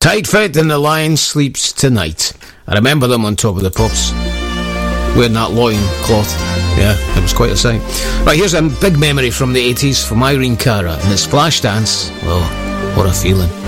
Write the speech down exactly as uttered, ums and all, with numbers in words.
Tight Fit and the Lion Sleeps Tonight. I remember them on Top of the Pops, wearing that loin cloth. Yeah, it was quite a sight. Right, here's a big memory from the eighties from Irene Cara, and it's Flashdance. Oh, what a feeling.